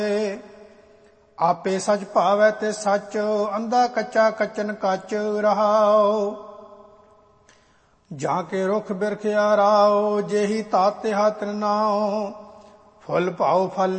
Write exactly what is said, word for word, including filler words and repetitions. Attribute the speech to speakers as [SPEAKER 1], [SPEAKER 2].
[SPEAKER 1] ਆਪੇ ਸਚ ਭਾਵੈ ਤੇ ਸੱਚ, ਅੰਧਾ ਕੱਚਾ ਕੱਚਨ ਕੱਚ ਰਹਾਉ। ਜਾਂ ਕੇ ਰੁਖ ਬਿਰਖ ਆਰਾਉ, ਜੇਹੀ ਤਾਤੇ ਹੱਥ ਨਾਉ। ਫੁੱਲ ਭਾਉ ਫਲ